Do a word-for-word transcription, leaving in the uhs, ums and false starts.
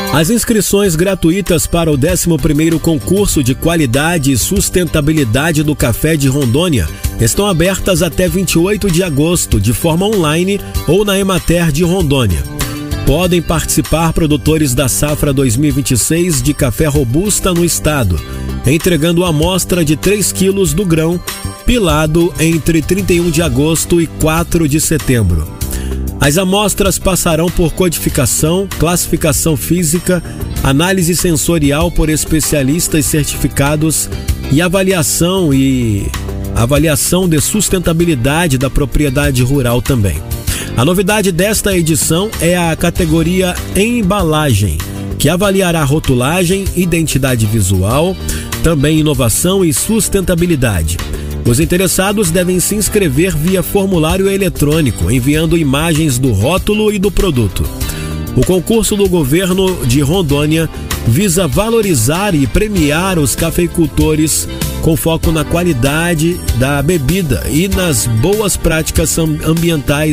As inscrições gratuitas para o décimo primeiro concurso de qualidade e sustentabilidade do café de Rondônia estão abertas até vinte e oito de agosto, de forma online ou na Emater de Rondônia. Podem participar produtores da safra dois mil e vinte e seis de café robusta no estado, entregando amostra de três quilos do grão, pilado entre trinta e um de agosto e quatro de setembro. As amostras passarão por codificação, classificação física, análise sensorial por especialistas certificados e avaliação e avaliação de sustentabilidade da propriedade rural também. A novidade desta edição é a categoria Embalagem, que avaliará rotulagem, identidade visual, também inovação e sustentabilidade. Os interessados devem se inscrever via formulário eletrônico, enviando imagens do rótulo e do produto. O concurso do governo de Rondônia visa valorizar e premiar os cafeicultores com foco na qualidade da bebida e nas boas práticas ambientais